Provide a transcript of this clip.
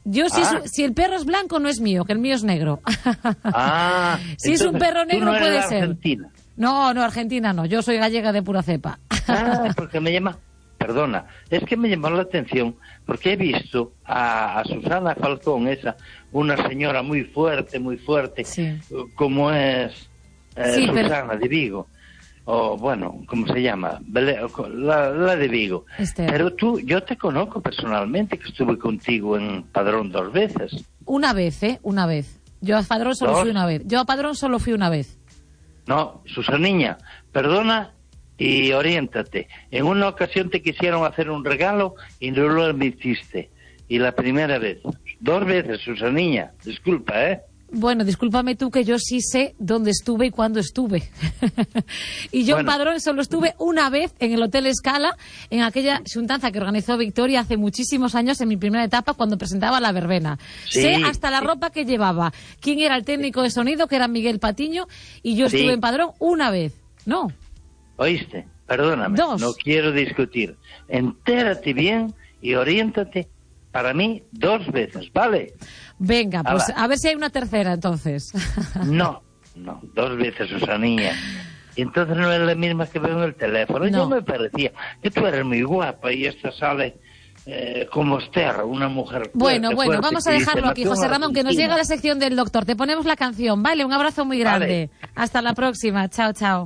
Yo, si el perro es blanco, no es mío, que el mío es negro. Si es un perro negro, ¿tú no eres puede de ser. Argentina? No, Argentina no. Yo soy gallega de pura cepa. Porque me llama... Perdona, es que me llamó la atención, porque he visto a Susana Falcón, una señora muy fuerte, sí. como es Sí, Susana de Vigo. O bueno, ¿cómo se llama? La de Vigo. Pero yo te conozco personalmente, que estuve contigo en Padrón 2 veces. Una vez. Yo a Padrón solo fui una vez. No, Susaniña, perdona y oriéntate. En una ocasión te quisieron hacer un regalo y no lo admitiste. Y la primera vez. 2 veces, Susaniña. Disculpa, Bueno, discúlpame tú, que yo sí sé dónde estuve y cuándo estuve. Y yo en Padrón solo estuve una vez en el Hotel Escala, en aquella xuntanza que organizó Victoria hace muchísimos años, en mi primera etapa, cuando presentaba La Verbena. Sí, sé hasta la ropa que llevaba, quién era el técnico de sonido, que era Miguel Patiño, y yo estuve en Padrón una vez. ¿No? ¿Oíste? Perdóname, 2. No quiero discutir. Entérate bien y oriéntate. Para mí, 2 veces, ¿vale? Venga, pues a ver si hay una tercera, entonces. No, 2 veces, Susanilla. Y entonces no es la misma que veo en el teléfono. No. Yo me parecía que tú eres muy guapa y esta sale como Esther, una mujer fuerte, Bueno, vamos a dejarlo aquí, José Ramón, que nos llega la sección del doctor. Te ponemos la canción, ¿vale? Un abrazo muy grande. Vale. Hasta la próxima. Chao, chao.